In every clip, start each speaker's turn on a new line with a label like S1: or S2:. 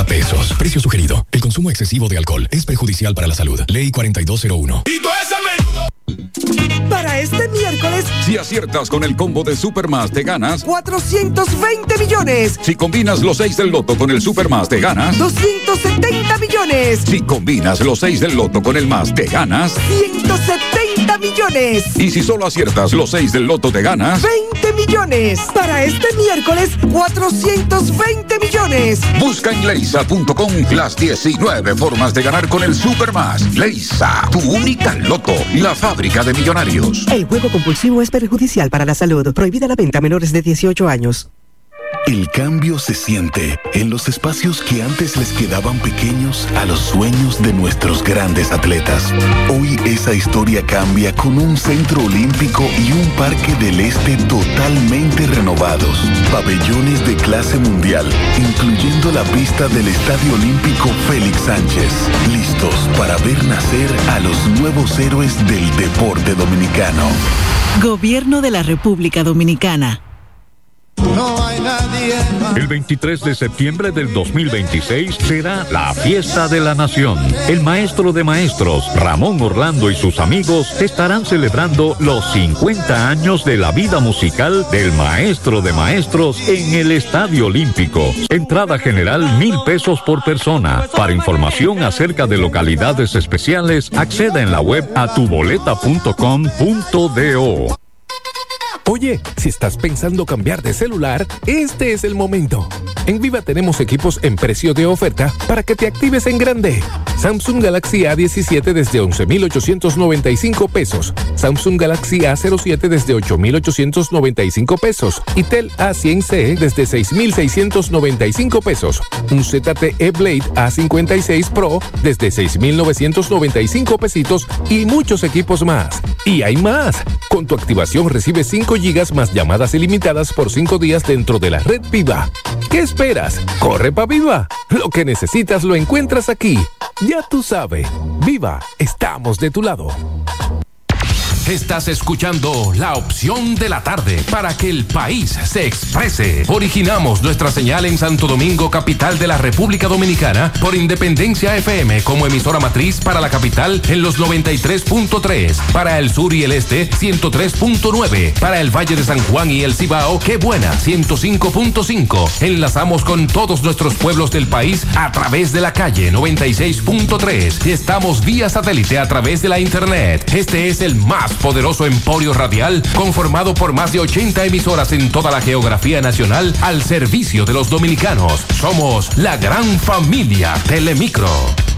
S1: pesos. Precio sugerido. El consumo excesivo de alcohol es perjudicial para la salud. Ley 4201.
S2: Para este miércoles,
S3: si aciertas con el combo de Supermás, te ganas
S2: 420 millones.
S3: Si combinas los 6 del loto con el Supermás, te ganas
S2: 270 millones.
S3: Si combinas los 6 del loto con el más, te ganas
S2: 170 millones.
S3: Y si solo aciertas los 6 del loto, te ganas
S2: 20 millones. Para este miércoles, 420 millones.
S3: Busca en leisa.com las 19 formas de ganar con el Supermás. Leisa, tu única loto, la fábrica de millonarios.
S2: El juego compulsivo es perjudicial para la salud. Prohibida la venta a menores de 18 años.
S4: El cambio se siente en los espacios que antes les quedaban pequeños a los sueños de nuestros grandes atletas. Hoy esa historia cambia con un centro olímpico y un parque del este totalmente renovados. Pabellones de clase mundial, incluyendo la pista del Estadio Olímpico Félix Sánchez. Listos para ver nacer a los nuevos héroes del deporte dominicano.
S5: Gobierno de la República Dominicana.
S6: No hay nadie más.
S7: El 23 de septiembre del 2026 será la fiesta de la nación. El maestro de maestros, Ramón Orlando, y sus amigos estarán celebrando los 50 años de la vida musical del maestro de maestros en el Estadio Olímpico. Entrada general 1,000 pesos por persona. Para información acerca de localidades especiales, acceda en la web a tuboleta.com.do.
S8: Oye, si estás pensando cambiar de celular, este es el momento. En Viva tenemos equipos en precio de oferta para que te actives en grande. Samsung Galaxy A17 desde 11,895 pesos. Samsung Galaxy A07 desde 8,895 pesos. Y Tel A100C desde 6,695 pesos. Un ZTE Blade A56 Pro desde 6,995 pesitos y muchos equipos más. Y hay más. Con tu activación recibes 5 gigas más llamadas ilimitadas por 5 días dentro de la red Viva. ¿Qué esperas? ¡Corre pa' Viva! Lo que necesitas lo encuentras aquí. Ya tú sabes. Viva, estamos de tu lado.
S9: Estás escuchando La Opción de la Tarde para que el país se exprese. Originamos nuestra señal en Santo Domingo, capital de la República Dominicana, por Independencia FM como emisora matriz para la capital en los 93.3, para el sur y el este 103.9, para el Valle de San Juan y el Cibao, Qué Buena 105.5. Enlazamos con todos nuestros pueblos del país a través de la calle 96.3. Estamos vía satélite a través de la internet. Este es el más poderoso emporio radial conformado por más de 80 emisoras en toda la geografía nacional al servicio de los dominicanos. Somos la gran familia Telemicro.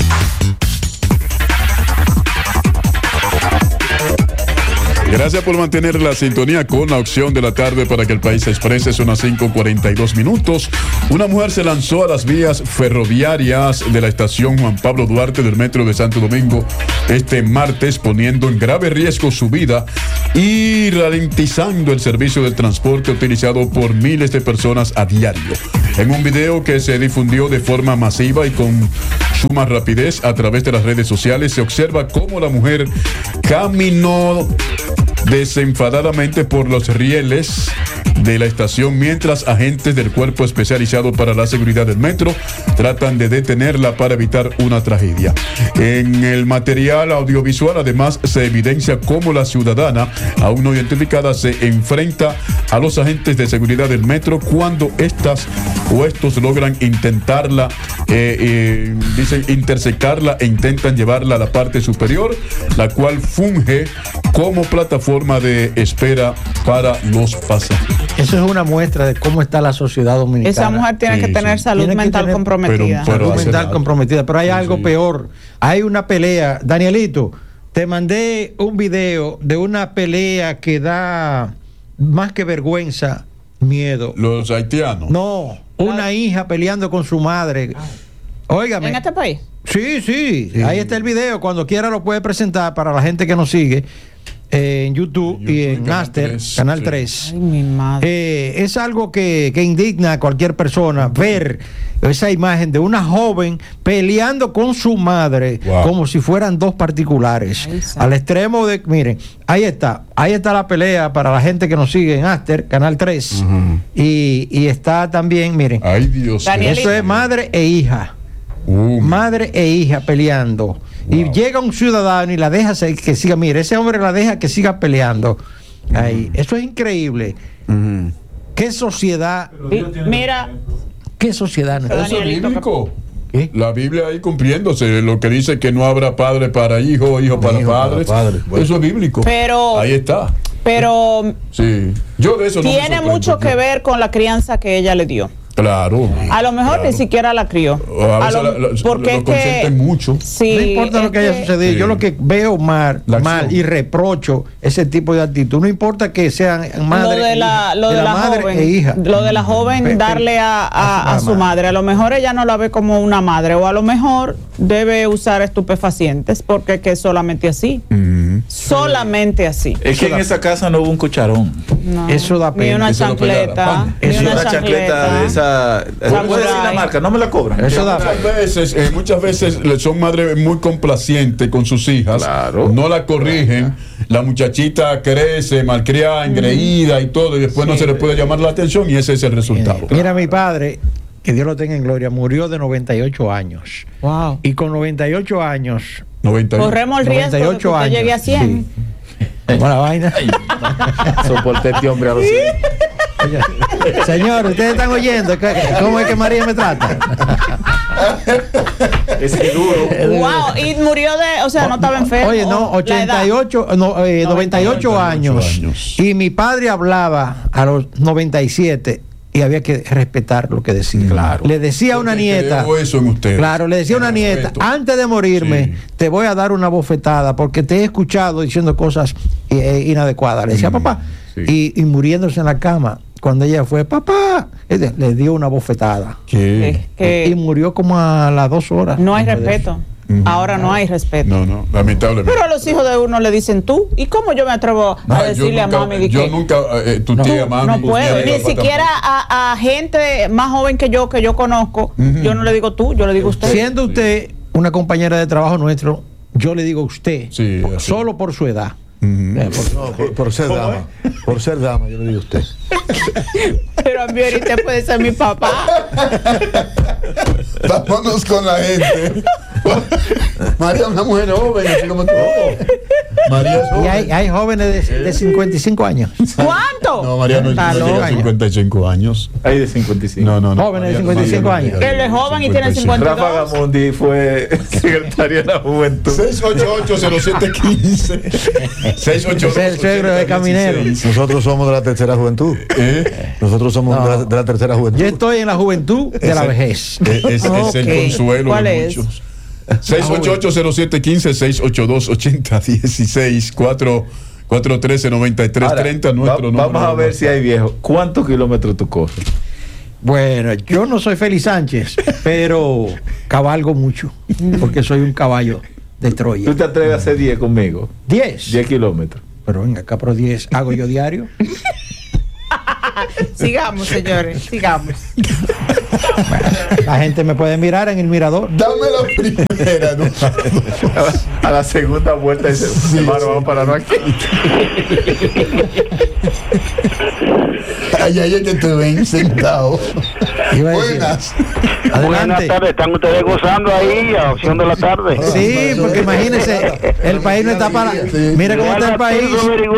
S10: Gracias por mantener la sintonía con La Opción de la Tarde para que el país se exprese. Son las 5:42 minutos. Una mujer se lanzó a las vías ferroviarias de la estación Juan Pablo Duarte del Metro de Santo Domingo este martes, poniendo en grave riesgo su vida y ralentizando el servicio de transporte utilizado por miles de personas a diario. En un video que se difundió de forma masiva y con suma rapidez a través de las redes sociales, se observa cómo la mujer caminó desenfadadamente por los rieles de la estación mientras agentes del Cuerpo Especializado para la Seguridad del Metro tratan de detenerla para evitar una tragedia. En el material audiovisual además se evidencia cómo la ciudadana aún no identificada se enfrenta a los agentes de seguridad del metro cuando estos logran intentarla, dicen interceptarla e intentan llevarla a la parte superior, la cual funge como plataforma de espera para los pasajeros.
S11: Eso es una muestra de cómo está la sociedad dominicana.
S12: Esa mujer tiene que tener salud mental comprometida.
S11: Salud mental comprometida, pero hay algo peor. Hay una pelea. Danielito, te mandé un video de una pelea que da más que vergüenza, miedo.
S10: Los haitianos.
S11: No, una hija peleando con su madre. Óigame.
S12: ¿En este país?
S11: Sí. Ahí está el video. Cuando quiera lo puede presentar para la gente que nos sigue en YouTube y en Canal 3.
S12: Ay, mi madre.
S11: Es algo que indigna a cualquier persona ver esa imagen de una joven peleando con su madre, como si fueran dos particulares. Al extremo de, miren, ahí está la pelea para la gente que nos sigue en Canal 3. Y está también, miren,
S10: ay, Dios,
S11: eso es madre e hija. madre e hija peleando. Y llega un ciudadano y la deja que siga. Mire, ese hombre la deja que siga peleando. Ay, eso es increíble. ¿Qué sociedad?
S12: Mira.
S11: ¿Qué sociedad?
S10: Eso es bíblico. La Biblia ahí cumpliéndose, lo que dice que no habrá padre para hijo, hijo para padre. Bueno. Eso es bíblico.
S12: Pero
S10: ahí está.
S12: Pero
S10: sí, yo de eso
S12: tiene mucho que ver con la crianza que ella le dio.
S10: Claro.
S12: A lo mejor ni siquiera la crió. Porque
S10: lo consienten mucho.
S11: Sí, no importa lo que haya sucedido. Yo lo que veo mal y reprocho ese tipo de actitud. No importa que sean madre
S12: lo de la
S11: madre
S12: joven,
S11: e hija.
S12: Lo de la joven darle a su madre. A lo mejor ella no la ve como una madre, o a lo mejor debe usar estupefacientes, porque es que solamente así. Solamente así.
S13: Es que en esa casa no hubo un cucharón.
S12: No.
S11: Eso da pena.
S12: Ni una chancleta.
S13: Ni una chancleta de esa. ¿Puedo decir la marca? No me la cobran.
S11: Eso da
S10: muchas veces son madres muy complacientes con sus hijas.
S13: Claro.
S10: No la corrigen. La muchachita crece, malcriada, engreída y todo, y después no se le puede llamar la atención, y ese es el resultado.
S11: Mira, mi padre, que Dios lo tenga en gloria, murió de 98 años.
S12: Wow.
S11: Y con 98 años.
S12: Corremos el riesgo de que usted llegue a 100.
S11: Sí. Buena vaina.
S13: Soporté este hombre a los 100.
S11: Señor, ustedes están oyendo cómo es que María me trata.
S13: Es que duro.
S12: Wow, y murió o sea, no estaba enfermo.
S11: Oye, no, 98 años. Y mi padre hablaba a los 97 y había que respetar lo que decía.
S10: Claro.
S11: Le decía a una nieta.
S10: Eso en usted.
S11: Claro, le decía a una nieta, antes de morirme, te voy a dar una bofetada porque te he escuchado diciendo cosas inadecuadas. Le decía, papá, y muriéndose en la cama. Cuando ella fue, papá, le dio una bofetada. Y murió como a las 2 horas.
S12: No hay respeto. Ahora no hay respeto.
S10: No, lamentablemente.
S12: Pero a los hijos de uno le dicen tú. ¿Y cómo yo me atrevo a decirle a mami?
S10: Yo nunca, tu tía, mami.
S12: No puedo, ni siquiera a gente más joven que yo conozco. Yo no le digo tú, yo le digo usted.
S11: Siendo usted una compañera de trabajo nuestro, yo le digo usted. Solo por su edad.
S14: Por ser dama. Por ser dama, yo le digo a usted.
S12: Pero a mí ahorita puede ser mi papá.
S10: Vámonos con la gente. María es una mujer joven, así como tú. María es joven.
S11: Y hay jóvenes de 55 años.
S12: ¿Cuánto?
S10: No, María no llega a 55 años.
S13: Hay de 55.
S10: No.
S11: Jóvenes de 55 años.
S12: Él es joven y tiene 52.
S13: Rafa Gamundi fue secretario de la Juventud.
S10: 688-0715. 688.
S11: El suegro de Caminero.
S14: Nosotros somos de la tercera juventud. Nosotros somos de la tercera juventud.
S11: Yo estoy en la juventud de la vejez.
S10: Es el consuelo de muchos. 688-0715, 682-8016, 413-9330, nuestro número.
S13: Vamos a ver si hay viejo. ¿Cuántos kilómetros tú corres?
S11: Bueno, yo no soy Félix Sánchez, pero cabalgo mucho, porque soy un caballo de Troya.
S13: ¿Tú te atreves a hacer 10 conmigo?
S11: 10
S13: kilómetros.
S11: Pero venga, acá por 10 hago yo diario.
S12: Sigamos, señores, sigamos.
S11: La gente me puede mirar en el mirador.
S10: Dame la primera, ¿no?
S13: A la segunda vuelta dice, hermano, vamos a pararnos aquí.
S10: Ay, es que te ven sentado. Buenas.
S11: Adelante.
S15: Buenas tardes, están ustedes gozando ahí a opción de la tarde.
S11: Sí, porque imagínense, el país no está para. Mire cómo está el país.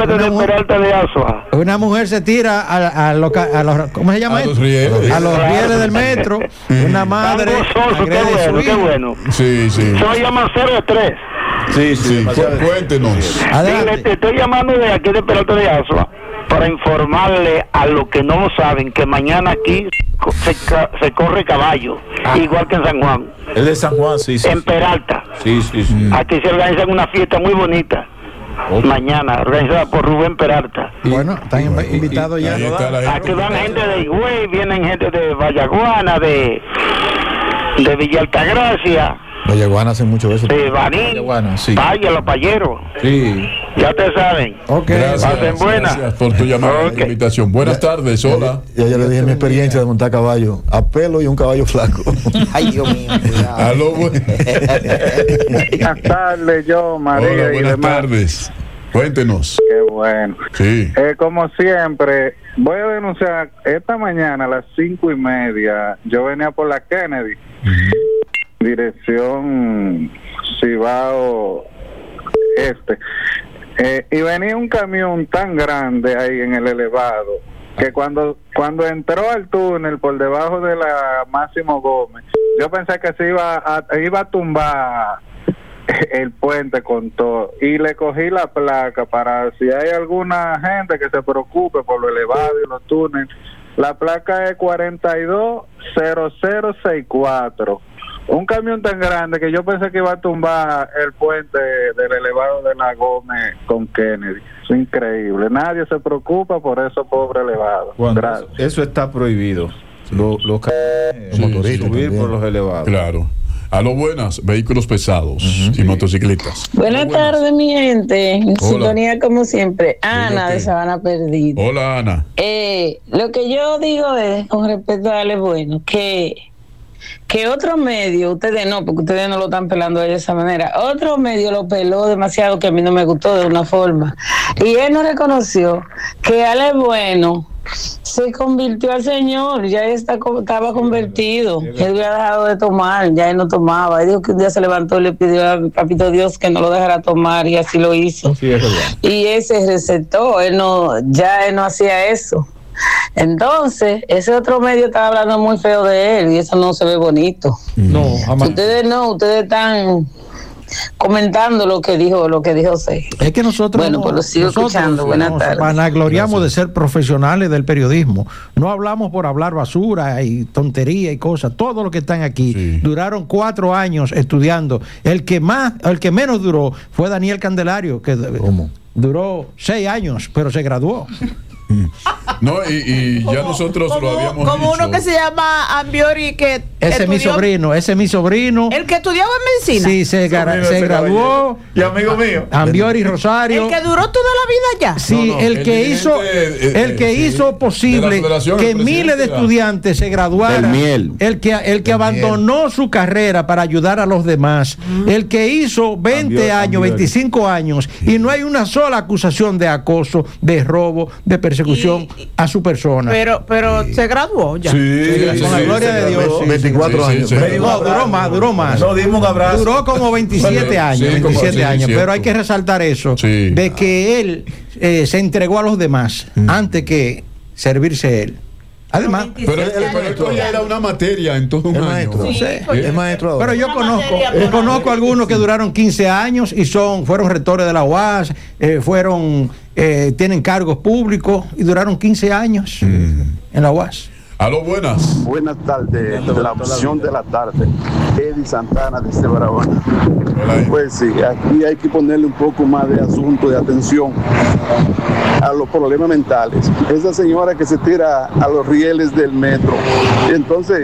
S11: Una mujer se tira a los ¿cómo se llama? A los rieles del metro. Una madre agrede a su hijo.
S15: Qué bueno.
S10: Sí.
S15: Soy Amancero de 3.
S10: Sí. Cuéntenos.
S15: Te estoy llamando de aquí de Peralta de Asua para informarle a los que no lo saben que mañana aquí se corre caballo, igual que en San Juan.
S13: El de San Juan, sí.
S15: En Peralta.
S13: Sí.
S15: Aquí se organiza una fiesta muy bonita. Mañana, organizada por Rubén Peralta.
S11: Bueno, están invitados ya.
S15: Aquí van gente de Higüey, vienen gente de Vallaguana, de Villa Altagracia.
S14: Vallaguana hace mucho eso.
S15: De Banín, Valle, Los Payeros.
S10: Sí.
S15: Ya te saben.
S10: Gracias por tu llamada y invitación. Buenas tardes, hola.
S14: Ya le dije mi experiencia de montar caballo a pelo y un caballo flaco.
S11: Ay, Dios mío.
S10: Aló,
S15: buenas tardes, yo, María.
S10: Hola, buenas tardes. Cuéntenos.
S15: Qué bueno.
S10: Sí.
S15: Como siempre, voy a denunciar esta mañana a las 5:30. Yo venía por la Kennedy.
S16: dirección Cibao y venía un camión tan grande ahí en el elevado que cuando entró al túnel por debajo de la Máximo Gómez, yo pensé que se iba a tumbar el puente con todo, y le cogí la placa para si hay alguna gente que se preocupe por lo elevado y los túneles. La placa es 420064. Un camión tan grande que yo pensé que iba a tumbar el puente del elevado de la Gómez con Kennedy. Es increíble. Nadie se preocupa por eso, pobre elevado.
S13: Gracias. Eso está prohibido. Los motoristas subir por los elevados.
S10: Claro. A lo buenas, vehículos pesados y motocicletas.
S17: Buenas tardes, mi gente. En sintonía como siempre. Ana de Sabana Perdida.
S10: Hola, Ana.
S17: Lo que yo digo es, con respecto a Ale Bueno, que otro medio, ustedes no, porque ustedes no lo están pelando de esa manera, otro medio lo peló demasiado, que a mí no me gustó de una forma, y él no reconoció que Ale Bueno se convirtió al Señor, ya estaba convertido, él había dejado de tomar, ya él no tomaba, él dijo que un día se levantó y le pidió al papito Dios que no lo dejara tomar, y así lo hizo, sí, es verdad. Y ese recetó, él no hacía eso. Entonces, ese otro medio estaba hablando muy feo de él y eso no se ve bonito.
S11: No, jamás.
S17: Ustedes están comentando lo que dijo C.
S11: Es que nosotros
S17: pues lo sigo escuchando. Buenas tardes.
S11: Vanagloriamos de ser profesionales del periodismo. No hablamos por hablar basura y tontería y cosas. Todos los que están aquí duraron 4 años estudiando. El que menos duró fue Daniel Candelario, que duró 6 años, pero se graduó.
S10: No, y ya nosotros lo habíamos
S12: como
S10: dicho.
S12: uno que se llama Ambiori, que
S11: ese es mi sobrino.
S12: El que estudiaba en medicina.
S11: Sí, se graduó.
S13: Y amigo mío.
S11: Ambiori Rosario.
S12: El que duró toda la vida ya.
S11: Sí, el que hizo posible que miles de estudiantes se graduaran. El que abandonó su carrera para ayudar a los demás. El que hizo 20 años, 25 años y no hay una sola acusación de acoso, de robo, de persecución a su persona.
S12: Pero se graduó ya.
S11: Con la gloria de Dios.
S14: 24 años.
S11: No, duró más.
S13: No, dimos un abrazo.
S11: Duró como 27 años. 27 años. Pero hay que resaltar eso, de que él se entregó a los demás antes que servirse él. Además,
S10: pero esto ya era una materia en todo un año.
S14: Es maestro ahora.
S11: Pero yo conozco algunos que duraron 15 años y fueron rectores de la UAS, tienen cargos públicos y duraron 15 años en la UAS.
S10: Aló, buenas.
S18: Buenas tardes, de la opción de la tarde. Eddie Santana de Barahona. Pues sí, aquí hay que ponerle un poco más de asunto, de atención a los problemas mentales. Esa señora que se tira a los rieles del metro, entonces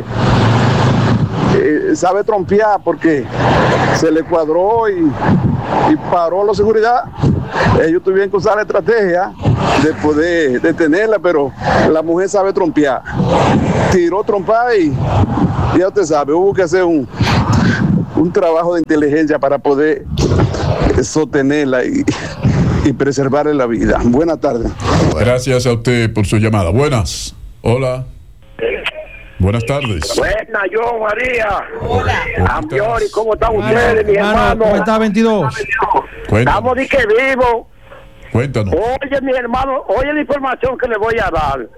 S18: sabe trompear porque se le cuadró y paró la seguridad. Ellos tuvieron que usar la estrategia de poder detenerla, pero la mujer sabe trompear. Tiró trompada y ya usted sabe, hubo que hacer un trabajo de inteligencia para poder sostenerla y preservarle la vida. Buenas tardes.
S10: Gracias a usted por su llamada. Buenas. Hola. Buenas tardes.
S15: Buenas, yo, María.
S10: Hola.
S15: Ambiori, ¿cómo están ustedes, mi hermano?
S11: ¿Cómo está 22?
S15: Estamos de que vivo.
S10: Cuéntanos.
S15: Oye, mi hermano, oye la información que le voy a dar.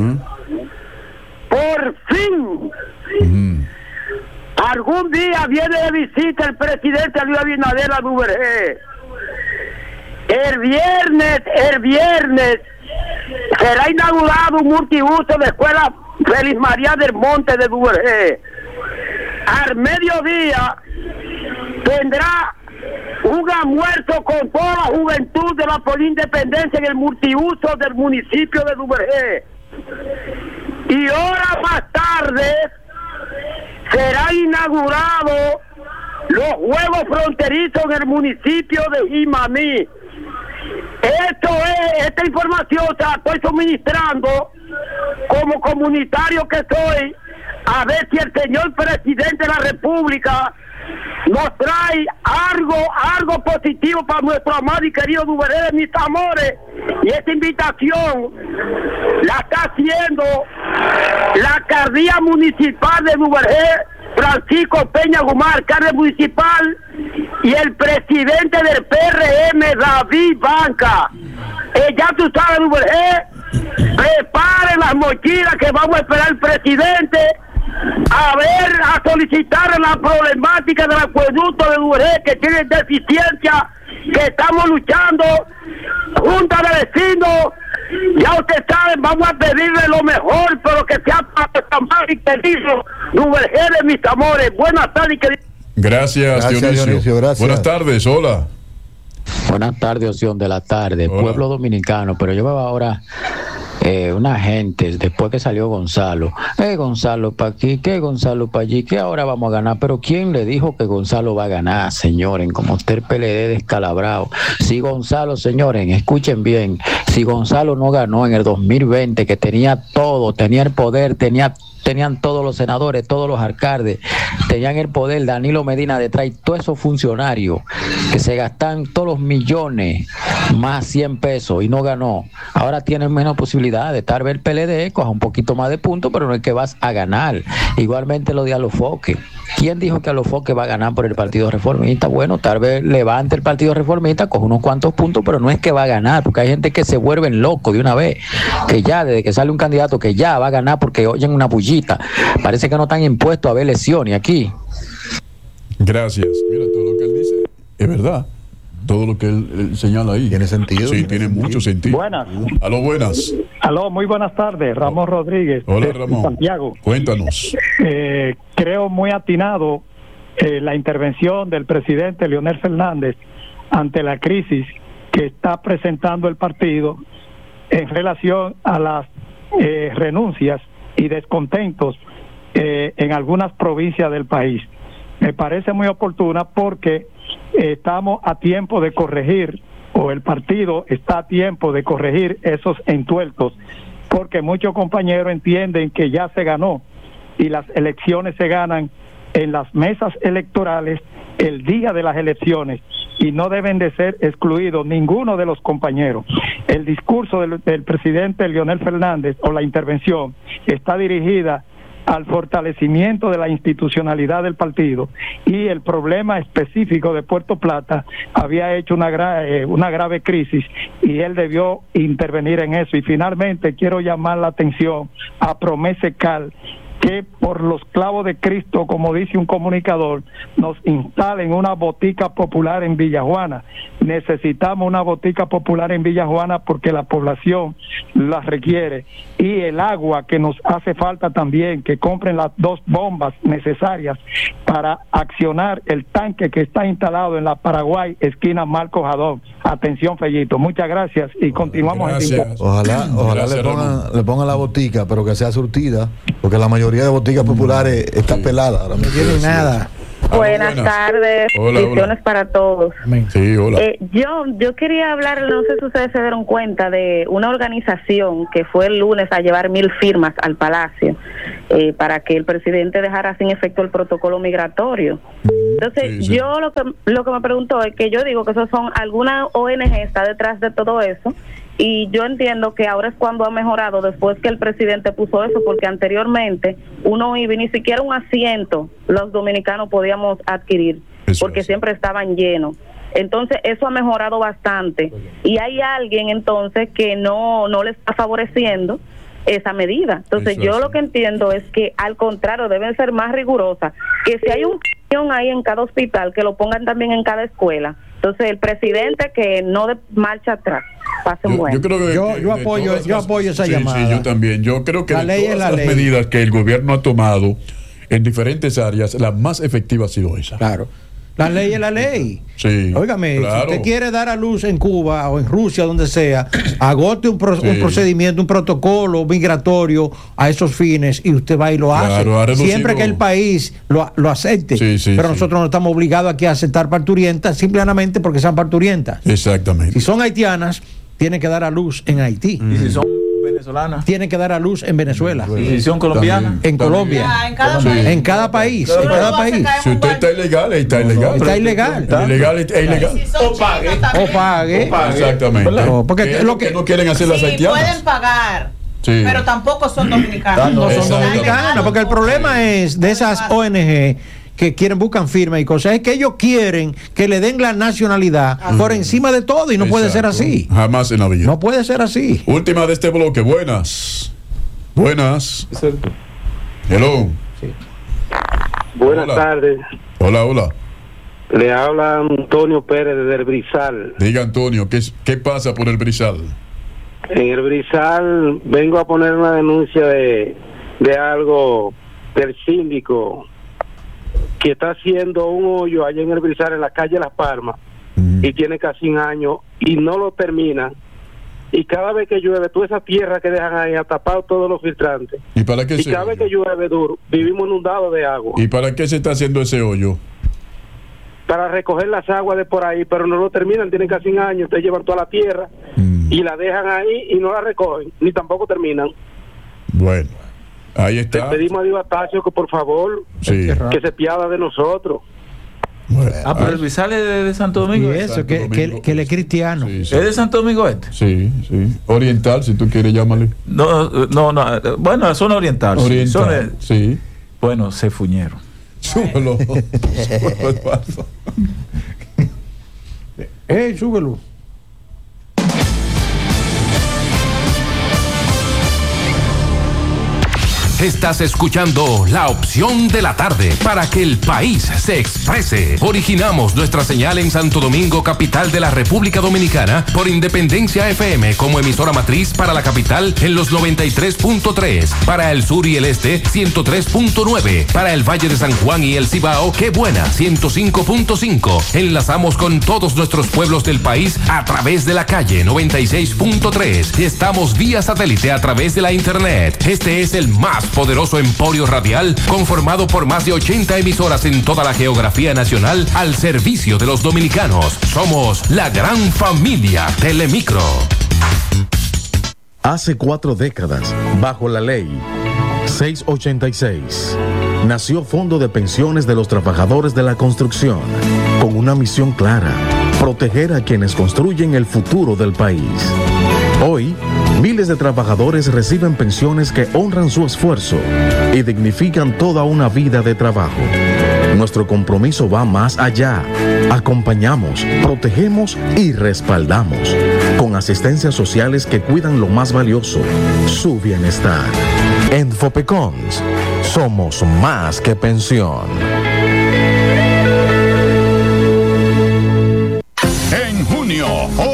S15: Por fin, algún día viene de visita el presidente Luis Abinader a Duvergé. El viernes será inaugurado un multiuso de escuela Félix María del Monte de Duvergé. Al mediodía tendrá un almuerzo con toda la juventud de la Independencia en el multiuso del municipio de Duvergé. Y horas más tarde será inaugurado los Juegos Fronterizos en el municipio de Jimaní. Esta información se la estoy suministrando como comunitario que soy, a ver si el señor presidente de la República nos trae algo positivo para nuestro amado y querido Duvergé de mis amores. Y esta invitación la está haciendo la alcaldía municipal de Duvergé Francisco Peña Guzmán, alcalde municipal, y el presidente del PRM, David Banca. Ya tú sabes, preparen las mochilas que vamos a esperar al presidente a solicitar la problemática del acueducto de Duvergé, que tiene deficiencia, que estamos luchando, junta de vecinos. Ya usted sabe, vamos a pedirle lo mejor, pero que sea para Tamar y querido Duvergé de mis amores. Buenas tardes, querido.
S10: Gracias, Dionisio.
S14: Gracias.
S10: Buenas tardes, hola.
S19: Buenas tardes, Opción de la Tarde,
S10: Hola.
S19: Pueblo Dominicano, pero yo veo ahora una gente, después que salió Gonzalo, Gonzalo para aquí, que Gonzalo para allí, que ahora vamos a ganar, pero ¿quién le dijo que Gonzalo va a ganar, señores? Como usted el PLD descalabrado. Si Gonzalo, señores, escuchen bien, si Gonzalo no ganó en el 2020, que tenía todo, tenía el poder, tenían todos los senadores, todos los alcaldes, tenían el poder, Danilo Medina detrás, y todos esos funcionarios que se gastan todos los millones más 100 pesos y no ganó, ahora tienen menos posibilidades. Tal vez el PLD coja un poquito más de puntos, pero no es que vas a ganar. Igualmente lo de Alofoque. ¿Quién dijo que Alofoque va a ganar por el Partido Reformista? Bueno, tal vez levante el Partido Reformista, coge unos cuantos puntos, pero no es que va a ganar, porque hay gente que se vuelven locos de una vez, que ya desde que sale un candidato que ya va a ganar porque oyen una bullita. Parece que no están impuestos a ver elecciones aquí.
S10: Gracias. Mira, todo lo que él dice es verdad. Todo lo que él señala ahí.
S14: ¿Tiene sentido?
S10: Sí, tiene mucho sentido.
S20: Buenas.
S10: Aló, buenas.
S20: Aló, muy buenas tardes. Ramón Rodríguez.
S10: Hola,
S20: de
S10: Ramón.
S20: Santiago.
S10: Cuéntanos.
S20: Creo muy atinado la intervención del presidente Leonel Fernández ante la crisis que está presentando el partido en relación a las renuncias y descontentos en algunas provincias del país. Me parece muy oportuna porque estamos a tiempo de corregir, o el partido está a tiempo de corregir esos entuertos, porque muchos compañeros entienden que ya se ganó y las elecciones se ganan en las mesas electorales el día de las elecciones y no deben de ser excluidos ninguno de los compañeros. El discurso del presidente Leonel Fernández, o la intervención, está dirigida al fortalecimiento de la institucionalidad del partido, y el problema específico de Puerto Plata había hecho una grave crisis y él debió intervenir en eso. Y finalmente quiero llamar la atención a Promesecal, que por los clavos de Cristo, como dice un comunicador, nos instalen una botica popular en Villajuana. Necesitamos una botica popular en Villajuana porque la población la requiere, y el agua que nos hace falta también, que compren las 2 bombas necesarias para accionar el tanque que está instalado en la Paraguay, esquina Marco Jadón. Atención, Fellito. Muchas gracias y continuamos.
S10: Gracias.
S14: Ojalá
S10: Gracias,
S14: le pongan la botica, pero que sea surtida, porque la mayoría de boticas populares está pelada. Ahora
S11: No tienen nada.
S21: Buenas tardes, bendiciones para todos.
S10: Sí, hola.
S21: Yo quería hablar, no sé si ustedes se dieron cuenta, de una organización que fue el lunes a llevar 1000 firmas al Palacio para que el presidente dejara sin efecto el protocolo migratorio. Entonces, yo lo que me pregunto es que yo digo que eso son alguna ONG está detrás de todo eso. Y yo entiendo que ahora es cuando ha mejorado después que el presidente puso eso, porque anteriormente uno iba y ni siquiera un asiento los dominicanos podíamos adquirir, porque siempre estaban llenos. Entonces eso ha mejorado bastante y hay alguien entonces que no le está favoreciendo esa medida. Entonces yo lo que entiendo es que al contrario deben ser más rigurosas, que si hay un camión ahí en cada hospital, que lo pongan también en cada escuela. Entonces el presidente que no de marcha atrás. Pasen bueno.
S10: Yo creo que
S11: yo apoyo esa llamada.
S10: Sí, yo también. Yo creo que
S11: la
S10: de
S11: ley
S10: todas
S11: es la
S10: las
S11: ley.
S10: medidas que el gobierno ha tomado en diferentes áreas, la más efectiva ha sido esa.
S11: Claro. La ley es la ley.
S10: Sí.
S11: Óigame,
S10: claro.
S11: si usted quiere dar a luz en Cuba o en Rusia, donde sea, agote un procedimiento, un protocolo migratorio a esos fines y usted va y lo hace.
S10: Claro,
S11: siempre que el país lo acepte. Pero nosotros no estamos obligados aquí a aceptar parturientas simplemente porque sean parturientas.
S10: Exactamente.
S11: Si son haitianas, tienen que dar a luz en Haití.
S13: ¿Y si son venezolanas?
S11: Tienen que dar a luz en Venezuela.
S13: ¿Y si son colombianas?
S11: En Colombia.
S12: En cada país.
S11: En cada país.
S10: Si usted está ilegal, está ilegal.
S11: Está ilegal.
S10: Ilegal es ilegal.
S11: O pague.
S10: Exactamente.
S11: No, porque
S10: lo que no quieren hacer las haitianas.
S12: Pueden pagar
S10: Sí.
S12: Pero tampoco son dominicanos.
S11: No son dominicanos, porque el problema es de esas ONG que buscan firmas y cosas, es que ellos quieren que le den la nacionalidad por encima de todo y no puede ser así.
S10: Jamás en la vida.
S11: No puede ser así.
S10: Última de este bloque. Buenas. Hello.
S1: Sí. Buenas tardes.
S10: Hola.
S1: Le habla Antonio Pérez desde el Brizal.
S10: Diga, Antonio, ¿qué pasa por el Brizal?
S1: En el Brizal vengo a poner una denuncia de algo del síndico que está haciendo un hoyo allá en el Brizal, en la calle Las Palmas, y tiene casi un año y no lo termina. Y cada vez que llueve, toda esa tierra que dejan ahí ha tapado todos los filtrantes.
S10: ¿Y para qué
S1: cada vez que llueve duro, vivimos inundados de agua.
S10: ¿Y para qué se está haciendo ese hoyo?
S1: Para recoger las aguas de por ahí, pero no lo terminan, tienen casi un año. Ustedes llevan toda la tierra y la dejan ahí y no la recogen, ni tampoco terminan.
S10: Bueno, ahí está.
S1: Le pedimos a Dios Atacio que por favor, que se piada de nosotros.
S10: Bueno,
S13: pero el Brizal es de Santo Domingo.
S11: Y eso, que él es cristiano.
S10: Sí.
S13: ¿Es de Santo Domingo este?
S10: Sí. Oriental, si tú quieres llamarle.
S13: No. Bueno, la zona oriental.
S10: Sí.
S13: Bueno, se fuñeron.
S10: Súbelo.
S11: Súbelo.
S9: Estás escuchando La Opción de la Tarde para que el país se exprese. Originamos nuestra señal en Santo Domingo, capital de la República Dominicana, por Independencia FM como emisora matriz para la capital en los 93.3, para el sur y el este 103.9, para el Valle de San Juan y el Cibao, Qué Buena 105.5. Enlazamos con todos nuestros pueblos del país a través de la calle 96.3 y estamos vía satélite a través de la internet. Este es el más poderoso emporio radial conformado por más de 80 emisoras en toda la geografía nacional al servicio de los dominicanos. Somos la gran familia Telemicro.
S22: Hace 4 décadas, bajo la ley 686, nació Fondo de Pensiones de los Trabajadores de la Construcción, con una misión clara: proteger a quienes construyen el futuro del país. Hoy, miles de trabajadores reciben pensiones que honran su esfuerzo y dignifican toda una vida de trabajo. Nuestro compromiso va más allá. Acompañamos, protegemos y respaldamos, con asistencias sociales que cuidan lo más valioso, su bienestar. En Fopecons, somos más que pensión.
S3: En junio,